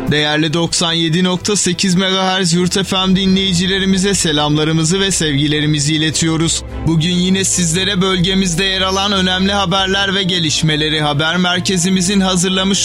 Değerli 97.8 MHz Yurt FM dinleyicilerimize selamlarımızı ve sevgilerimizi iletiyoruz. Bugün yine sizlere bölgemizde yer alan önemli haberler ve gelişmeleri haber merkezimizin hazırlamış